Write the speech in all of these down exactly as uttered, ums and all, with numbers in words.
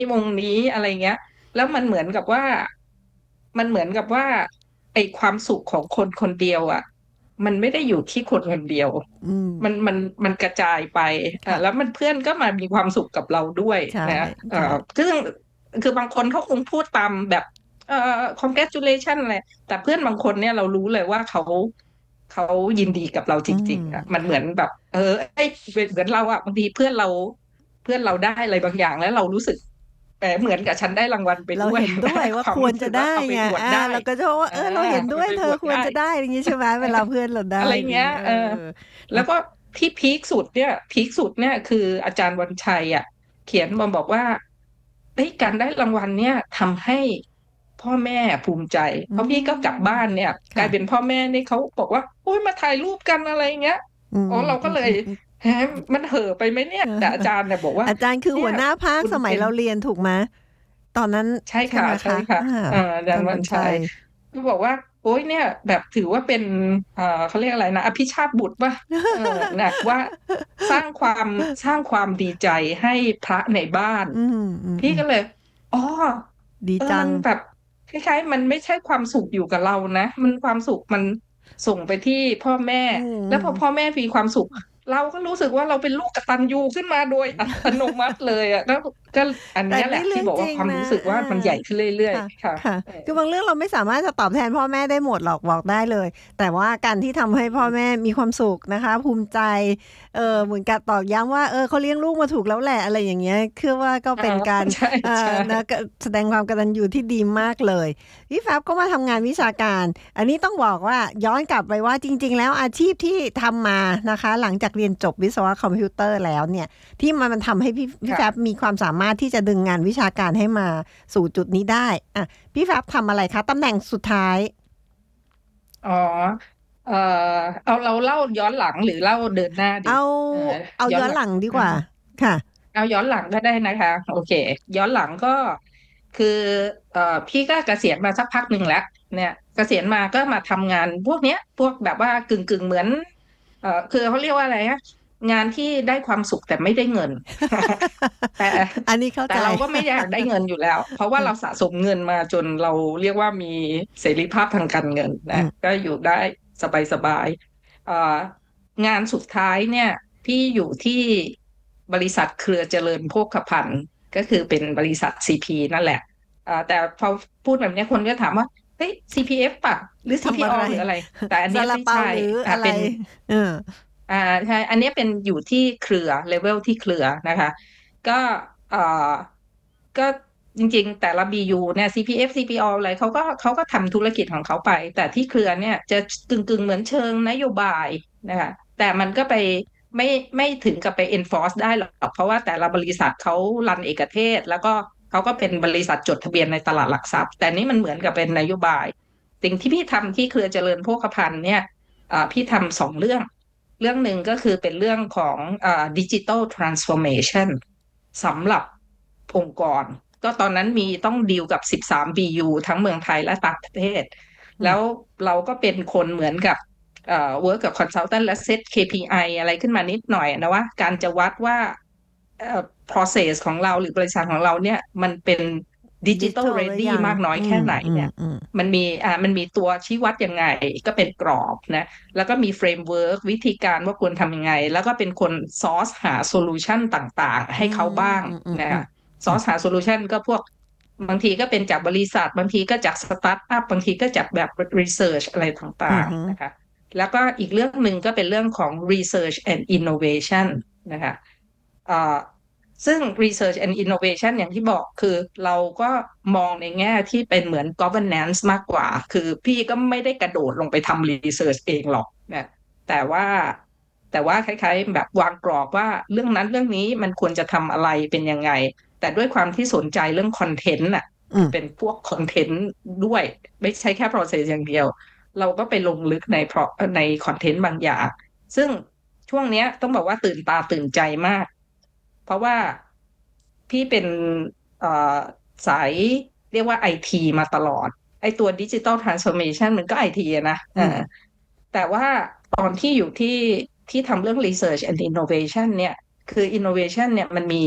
วงนี้อะไรเงี้ยแล้วมันเหมือนกับว่ามันเหมือนกับว่าไอ้ความสุขของคนคนเดียวอ่ะมันไม่ได้อยู่ที่คนคนเดียวอืมมันมันมันกระจายไปอ่าค่ะแล้วมันเพื่อนก็มามีความสุขกับเราด้วยใช่นะเอ่อใช่ซึ่งคือบางคนเขาคงพูดตามแบบเอ่อ congratulation อะไรแต่เพื่อนบางคนเนี่ยเรารู้เลยว่าเขาเขายินดีกับเราจอืมริงๆอ่ะมันเหมืค่ะอนแบบเออไอ้เหมือนเราอ่ะบางทีเพื่อนเรา เพื่อนเราได้อะไรบางอย่างแล้วเรารู้สึกแหมเหมือนกับฉันได้รางวัลไปด้วยเราเห็นด้ว ยว่าความรู้ควรจะได้สึกว่าเอาไปไงอ่าอวดได้เราก็จะบอกว่าอ่าเออเราเห็นด้เอาไปวยเธออวดได้ควรจะได้อย่างนี้ใช่ไหมเวลาเพื่อนเราได้อะไรอะไรอย่างเงี้ยเออเงี้ยเออแล้วแล้วก็ที่พีคสุดเนี่ยพีคสุดเนี่ยคืออาจารย์วันชัยอ่ะเขียนมาบอกว่าเฮ้ยการได้รางวัลเนี่ยทำให้พ่อแม่ภูมิใจอืเพราะพี่ก็กลับมบ้านเนี่ยกลาค่ะยเป็นพ่อแม่นี่เขาบอกว่าโอ้ยมาถ่ายรูปกันอะไรเงี้ยอืมอ๋อเราอืก็เลยมอืมอืมแหมมันเห่อะไปไหมเนี่ยแต่อาจารย์เนี่ยบอกว่าอาจารย์คือเนี่ยหัวหน้าภาคสมัยคุณเป็นเราเรียนถูกไหมตอนนั้นใช่ค่ะใช่ไหมใช่ค่ะคะอ่าเอ่ออาอาจารย์จารย์วันชัยวันชัยก็บอกว่าโอ้ยเนี่ยแบบถือว่าเป็นเอ่อเขาเรียกอะไรนะอภิชาติบุตรป่ะเออนะว่าสร้างความสร้างความดีใจให้พระในบ้านอืมอืมอืมพี่ก็เลยอ๋อเออดีจังมันแบบคล้ายๆมันไม่ใช่ความสุขอยู่กับเรานะมันความสุขมันส่งไปที่พ่อแม่อืมอืมแล้วพอพ่อแม่มีความสุขเราก็รู้สึกว่าเราเป็นลูกกตัญญูขึ้นมาโดยอัตโนมัติเลยอ่ะแล้วก็อันแต่เนี้ยแหละนี่เรื่องที่บอกว่าความจริงนะรู้สึกว่าอ่ามันใหญ่ขึ้นเรื่อยค่ะๆค่ะค่ะเออคือบางเรื่องเราไม่สามารถจะตอบแทนพ่อแม่ได้หมดหรอกบอกได้เลยแต่ว่าการที่ทำให้พ่อแม่มีความสุขนะคะภูมิใจเออเหมือนกับตอกย้ำว่าเออเขาเลี้ยงลูกมาถูกแล้วแหละอะไรอย่างเงี้ยคือว่าก็อ่าเป็นการใช่เอ่อใช่นะก็แสดงความกตัญญูที่ดีมากเลยพี่แฟบก็มาทำงานวิชาการ อันนี้ต้องบอกว่าย้อนกลับไปว่าจริงๆแล้วอาชีพที่ทำมานะคะหลังจากเรียนจบวิศวะคอมพิวเตอร์แล้วเนี่ยที่มันมันทำให้พี่พี่แฟบค่ะมีความสามารถที่จะดึงงานวิชาการให้มาสู่จุดนี้ได้อ่ะพี่แฟบทำอะไรคะตำแหน่งสุดท้ายอ๋อเออเอาเราเล่าย้อนหลังหรือเล่าเดินหน้าดีเอาเออเอาย้อนย้อนหลังหลังดีกว่าอืมค่ะเอาย้อนหลังก็ได้นะคะโอเคย้อนหลังก็คือเอ่อพี่ก็เกษียณมาสักพักหนึ่งแล้วเนี่ยเกษียณมาก็มาทำงานพวกเนี้ยพวกแบบว่ากึ่งกึ่งเหมือนเอ่อคือเขาเรียกว่าอะไรฮะงานที่ได้ความสุขแต่ไม่ได้เงิน แต่อันนี้เข้าใจแต่เราก็ไม่อยากได้เงินอยู่แล้วเพราะว่าเราสะสมเงินมาจนเราเรียกว่ามีเสรีภาพทางการเงินอืนะมก็อยู่ได้สบายๆเอ่องานสุดท้ายเนี่ยพี่อยู่ที่บริษัทเครือเจริญโภคภัณฑ์ก็คือเป็นบริษัทซีพีนั่นแหละอ่าแต่พอพูดแบบนี้คนก็ถามว่าเฮ้ย ซี พี เอฟ ป่ะหรือทำซี พี โออะไรหรืออะไรแต่อันซาเนี้ยลาเปาไม่ใช่หรืออะไรอ่าเป็นเอออ่าใช่อันนี้เป็นอยู่ที่เครือเลเวลที่เครือนะคะก็เอ่อก็จริงๆแต่ละ บี ยู เนี่ย ซี พี เอฟ ซี พี โอ ออะไรเขาก็เขาก็ทำธุรกิจของเขาไปแต่ที่เครือเนี่ยจะกึ่งกึ่งเหมือนเชิงนโยบายนะคะแต่มันก็ไปไม่ไม่ถึงกับไป enforce ได้หรอกเพราะว่าแต่ละบริษัทเขารันเอกเทศแล้วก็เขาก็เป็นบริษัทจดทะเบียนในตลาดหลักทรัพย์แต่นี่มันเหมือนกับเป็นนโยบายสิ่งที่พี่ทำที่เครือเจริญโภคภัณฑ์เนี่ย อ่าพี่ทำสองเรื่องเรื่องหนึ่งก็คือเป็นเรื่องของอ่าดิจิ t a ลทรานส์ฟอร์เมชันสำหรับองค์กรก็ตอนนั้นมีต้องดีลกับสิบสาม บี ยู ทั้งเมืองไทยและต่างประเทศอืมแล้วเราก็เป็นคนเหมือนกับเอ่อ work กับ consultant และ set เค พี ไอ อะไรขึ้นมานิดหน่อยนะว่าการจะวัดว่าเอ่อ process ของเราหรือบริษัทของเราเนี่ยมันเป็นดิจิดิจิ t a ลทัลหรือ ready ยังมากน้อยอืมแค่ไหนอืมเนี่ยอืมมันมีอ่ามันมีตัวชี้วัดยังไงก็เป็นกรอบนะแล้วก็มีเฟรมเวิร์กวิธีการว่าควรทำยังไงแล้วก็เป็นคนซอร์สหาโซลูชันต่างๆอืให้เขาบ้างมอืมอืมนะอืมซอร์สหาโซลูชันก็พวกบางทีก็เป็นจากบริษัทบางทีก็จากสตาร์ทอัพบางทีก็จากแบบรีเสิร์ชอะไรต่างอืมอืมๆนะคะแล้วก็อีกเรื่องหนึ่งก็เป็นเรื่องของ research and innovation นะคะอ่า ซึ่ง research and innovation อย่างที่บอกคือเราก็มองในแง่ที่เป็นเหมือน governance มากกว่าคือพี่ก็ไม่ได้กระโดดลงไปทำ research เองหรอกนะแต่ว่าแต่ว่าคล้ายๆแบบวางกรอบว่าเรื่องนั้นเรื่องนี้มันควรจะทำอะไรเป็นยังไงแต่ด้วยความที่สนใจเรื่องคอนเทนต์น่ะอืมคือเป็นพวกคอนเทนต์ด้วยไม่ใช่แค่ process อย่างเดียวเราก็ไปลงลึกในเพราะในคอนเทนต์บางอย่างซึ่งช่วงเนี้ยต้องบอกว่าตื่นตาตื่นใจมาก เพราะว่าพี่เป็นเอ่อสายเรียกว่าไอทีมาตลอดไอตัวดิจิ t a ลทรานส์ฟอร์เมชันมันก็ไอทีนะเอออืมแต่ว่าตอนที่อยู่ที่ที่ทำเรื่อง Research and Innovation เนี่ยคือ Innovation เนี่ยมันมี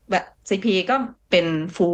แบบ ซี พี ก็เป็น full